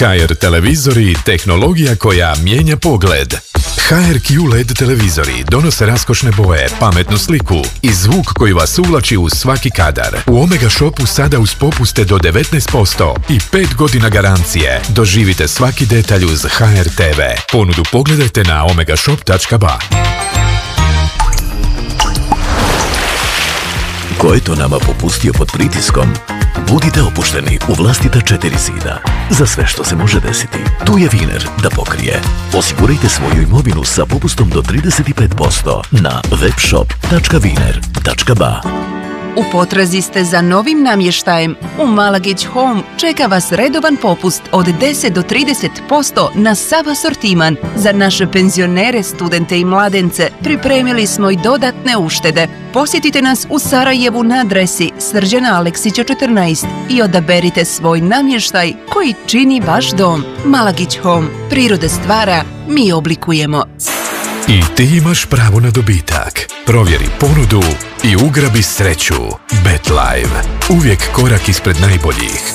HR televizori, tehnologija koja mijenja pogled. HR QLED televizori donose raskošne boje, pametnu sliku i zvuk koji vas uvlači u svaki kadar. U Omega Shopu sada uz popuste do 19% i 5 godina garancije. Doživite svaki detalj uz HR TV. Ponudu pogledajte na omegashop.ba. Ko je to nama popustio pod pritiskom? Budite opušteni u vlastita 4 zida. Za sve što se može desiti, tu je Wiener da pokrije. Osigurajte svoju imovinu sa popustom do 35% na webshop.wiener.ba. U potrazi ste za novim namještajem? U Malagić Home čeka vas redovan popust od 10 do 30% na sav asortiman. Za naše penzionere, studente i mladence pripremili smo i dodatne uštede. Posjetite nas u Sarajevu na adresi Srđana Aleksića 14 i odaberite svoj namještaj koji čini vaš dom. Malagić Home. Priroda stvara, mi oblikujemo. I ti imaš pravo na dobitak. Provjeri ponudu i ugrabi sreću. BetLive. Uvijek korak ispred najboljih.